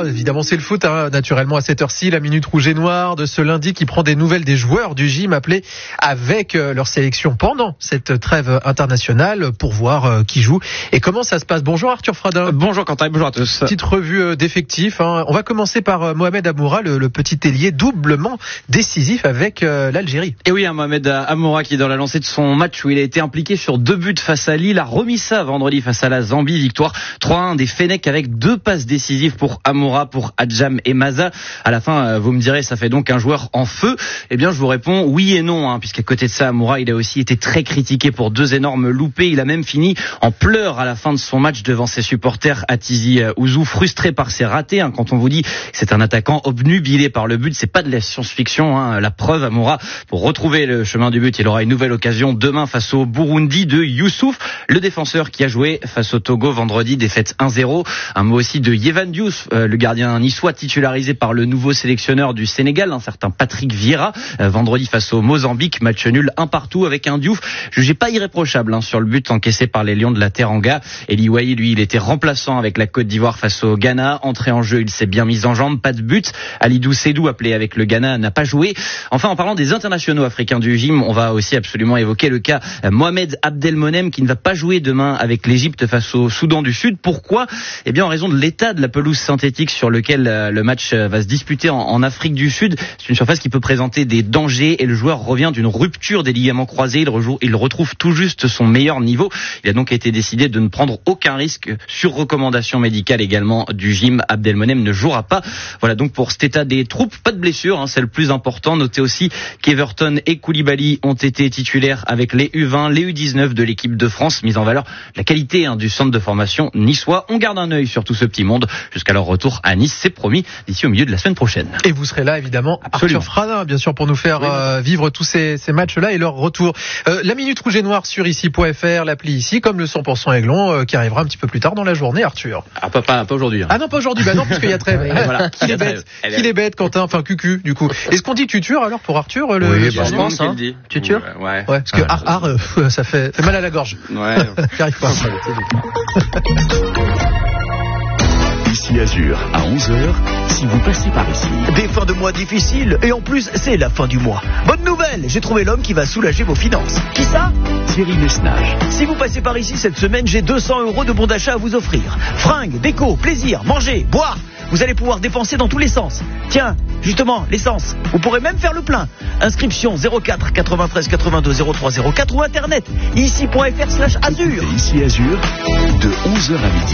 sport. Évidemment, c'est le foot, naturellement, à cette heure-ci. La Minute Rouge et Noire de ce lundi qui prend des nouvelles des joueurs du gym appelés avec leur sélection pendant cette trêve internationale pour voir qui joue et comment ça se passe. Bonjour Arthur Fradin. Bonjour Quentin, bonjour à tous. Petite revue d'effectifs. On va commencer par Mohamed Amoura, le petit ailier doublement décisif avec l'Algérie. Et oui, Mohamed Amoura qui, dans la lancée de son match où il a été impliqué sur 2 buts face à Lille, a remis ça vendredi face à la Zambie. Victoire 3-1 des Fennecs avec 2 passes décisives pour Amoura, pour Adjam et Maza. À la fin, vous me direz, ça fait donc un joueur en feu. Eh bien, je vous réponds oui et non, puisqu'à côté de ça, Amoura, il a aussi été très critiqué pour 2 énormes loupés. Il a même fini en pleurs à la fin de son match devant ses supporters à Tizi Ouzou, frustré par ses ratés. Quand on vous dit que c'est un attaquant obnubilé par le but, c'est pas de la science-fiction. La preuve, Amoura, pour retrouver le chemin du but, il aura une nouvelle occasion demain face au Burundi de Youssouf, le défenseur qui a joué face au Togo vendredi, défaite 1-0. Un mot aussi de Yehvan Diouf, le gardien niçois titularisé par le nouveau sélectionneur du Sénégal, un certain Patrick Vieira, vendredi face au Mozambique, match nul 1-1 avec un Diouf jugé pas irréprochable sur le but encaissé par les Lions de la Teranga. Eli Wahi, lui, il était remplaçant avec la Côte d'Ivoire face au Ghana. Entré en jeu, il s'est bien mis en jambe, pas de but. Alidou Sédou, appelé avec le Ghana, n'a pas joué. Enfin, en parlant des internationaux africains du gym, on va aussi absolument évoquer le cas Mohamed Abdelmonem qui ne va pas jouer demain avec l'Égypte face au Soudan du Sud. Pourquoi ? Eh bien, en raison de l'état de la pelouse synthétique sur lequel le match va se disputer en Afrique du Sud. C'est une surface qui peut présenter des dangers et le joueur revient d'une rupture des ligaments croisés. Il retrouve tout juste son meilleur niveau. Il a donc été décidé de ne prendre aucun risque sur recommandation médicale également du gym. Abdelmonem ne jouera pas. Voilà donc pour cet état des troupes. Pas de blessure, c'est le plus important. Notez aussi qu'Everton et Koulibaly ont été titulaires avec les U20, les U19 de l'équipe de France. Mise en valeur la qualité du centre de formation niçois. On garde un œil sur tout ce petit monde jusqu'à leur retour à Nice. C'est promis d'ici au milieu de la semaine prochaine. Et vous serez là évidemment, absolument. Arthur Fradin, bien sûr, pour nous faire vivre tous ces matchs-là et leur retour. La Minute Rouge et Noire sur ici.fr, l'appli ici, comme le 100% Aiglon qui arrivera un petit peu plus tard dans la journée, Arthur. Pas aujourd'hui. Ah non, pas aujourd'hui, non, puisqu'il y a trêve. Voilà. Qu'il est bête, Quentin, enfin Cucu, du coup. Est-ce qu'on dit tuture alors pour Arthur je pense, tuture. Ouais. Parce que ça fait mal à la gorge. Ouais. J'arrive pas. Ici Azur, à 11h, si vous passez par ici. Des fins de mois difficiles, et en plus, c'est la fin du mois. Bonne nouvelle, j'ai trouvé l'homme qui va soulager vos finances. Qui ça ? Thierry Lesnage. Si vous passez par ici cette semaine, j'ai 200 € de bons d'achat à vous offrir. Fringues, déco, plaisir, manger, boire. Vous allez pouvoir dépenser dans tous les sens. Tiens, justement, l'essence. Vous pourrez même faire le plein. Inscription 04 93 82 03 04 ou internet ici.fr/azur. Ici Azur, de 11h à midi.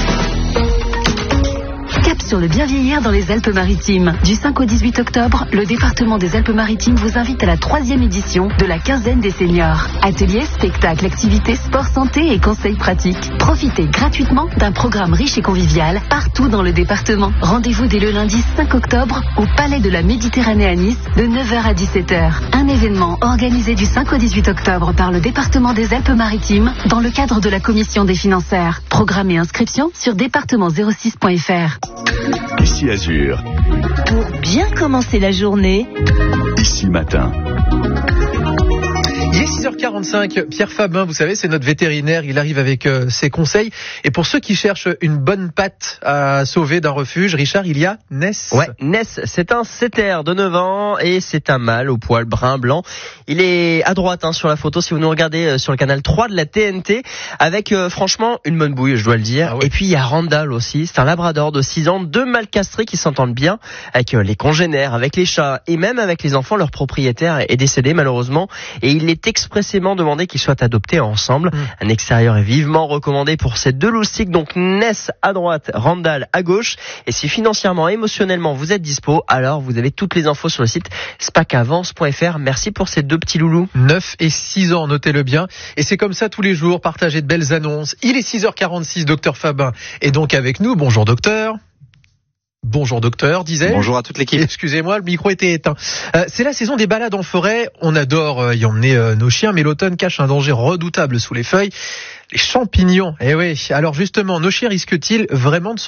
Cap sur le bien vieillir dans les Alpes-Maritimes. Du 5 au 18 octobre, le département des Alpes-Maritimes vous invite à la 3e édition de la quinzaine des seniors. Ateliers, spectacles, activités, sport, santé et conseils pratiques. Profitez gratuitement d'un programme riche et convivial partout dans le département. Rendez-vous dès le lundi 5 octobre au Palais de la Méditerranée à Nice de 9h à 17h. Un événement organisé du 5 au 18 octobre par le département des Alpes-Maritimes dans le cadre de la commission des financières. Programme et inscription sur département06.fr. Ici Azur. Pour bien commencer la journée. Ici Matin. Il est 6h45, Pierre Fabin, vous savez, c'est notre vétérinaire, il arrive avec ses conseils. Et pour ceux qui cherchent une bonne patte à sauver d'un refuge, Richard, il y a Ness. Ouais, Ness, c'est un setter de 9 ans et c'est un mâle au poil brun-blanc. Il est à droite sur la photo, si vous nous regardez sur le canal 3 de la TNT, avec franchement une bonne bouille, je dois le dire. Ah ouais. Et puis il y a Randall aussi, c'est un labrador de 6 ans, 2 mâles castrés qui s'entendent bien avec les congénères, avec les chats et même avec les enfants. Leur propriétaire est décédé malheureusement et il est expressément demandé qu'ils soient adoptés ensemble. Un extérieur est vivement recommandé pour ces 2 loustiques, donc Ness à droite, Randall à gauche. Et si financièrement, émotionnellement vous êtes dispo, alors vous avez toutes les infos sur le site spacavance.fr. Merci pour ces 2 petits loulous. 9 et 6 ans, notez-le bien. Et c'est comme ça tous les jours, partagez de belles annonces. Il est 6h46, docteur Fabin est donc avec nous. Bonjour docteur. Bonjour docteur, disais-je. Bonjour à toute l'équipe. Excusez-moi, le micro était éteint. C'est la saison des balades en forêt. On adore y emmener nos chiens, mais l'automne cache un danger redoutable sous les feuilles. Les champignons. Eh oui. Alors justement, nos chiens risquent-ils vraiment de s'empoisonner ?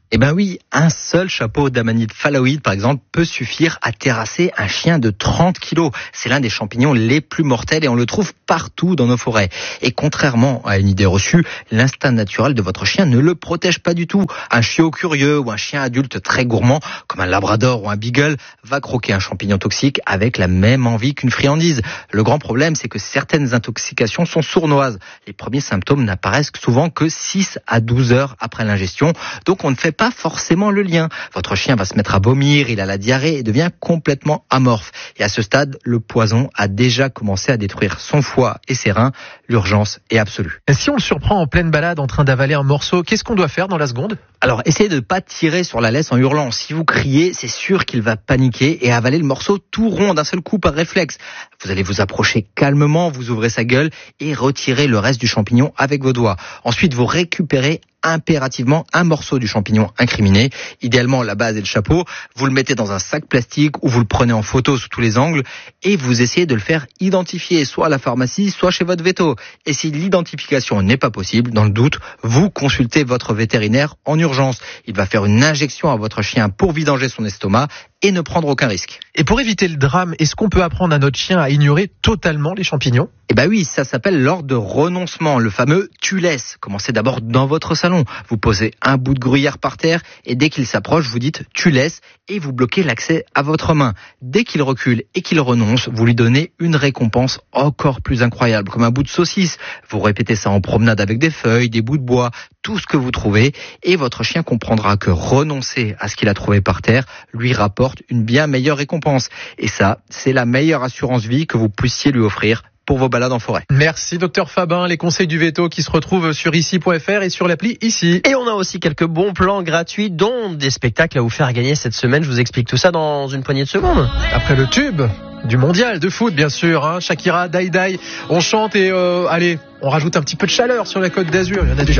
Eh ben oui, un seul chapeau d'amanite phalloïde, par exemple, peut suffire à terrasser un chien de 30 kilos. C'est l'un des champignons les plus mortels et on le trouve partout dans nos forêts. Et contrairement à une idée reçue, l'instinct naturel de votre chien ne le protège pas du tout. Un chiot curieux ou un chien adulte très gourmand, comme un labrador ou un beagle, va croquer un champignon toxique avec la même envie qu'une friandise. Le grand problème, c'est que certaines intoxications sont sournoises. Les premiers symptômes n'apparaissent souvent que 6 à 12 heures après l'ingestion. Donc on ne fait pas forcément le lien. Votre chien va se mettre à vomir, il a la diarrhée et devient complètement amorphe. Et à ce stade, le poison a déjà commencé à détruire son foie et ses reins. L'urgence est absolue. Et si on le surprend en pleine balade en train d'avaler un morceau, qu'est-ce qu'on doit faire dans la seconde ? Alors, essayez de ne pas tirer sur la laisse en hurlant. Si vous criez, c'est sûr qu'il va paniquer et avaler le morceau tout rond d'un seul coup par réflexe. Vous allez vous approcher calmement, vous ouvrez sa gueule et retirez le reste du champignon avec vos doigts. Ensuite, vous récupérez impérativement un morceau du champignon incriminé, idéalement la base et le chapeau. Vous le mettez dans un sac plastique ou vous le prenez en photo sous tous les angles et vous essayez de le faire identifier, soit à la pharmacie, soit chez votre véto. Et si l'identification n'est pas possible, dans le doute, vous consultez votre vétérinaire en urgence. Il va faire une injection à votre chien pour vidanger son estomac et ne prendre aucun risque. Et pour éviter le drame, est-ce qu'on peut apprendre à notre chien à ignorer totalement les champignons ? Eh ben oui, ça s'appelle l'ordre de renoncement, le fameux « tu laisses ». Commencez d'abord dans votre salon. Vous posez un bout de gruyère par terre et dès qu'il s'approche, vous dites « tu laisses » et vous bloquez l'accès à votre main. Dès qu'il recule et qu'il renonce, vous lui donnez une récompense encore plus incroyable, comme un bout de saucisse. Vous répétez ça en promenade avec des feuilles, des bouts de bois, tout ce que vous trouvez et votre chien comprendra que renoncer à ce qu'il a trouvé par terre lui rapporte une bien meilleure récompense. Et ça, c'est la meilleure assurance vie que vous puissiez lui offrir pour vos balades en forêt. Merci Dr Fabin, les conseils du veto qui se retrouvent sur ici.fr et sur l'appli Ici. Et on a aussi quelques bons plans gratuits, dont des spectacles à vous faire gagner cette semaine. Je vous explique tout ça dans une poignée de secondes. Après le tube du mondial de foot, bien sûr, hein, Shakira, Die Die, on chante et allez, on rajoute un petit peu de chaleur sur la Côte d'Azur. Il y en a déjà.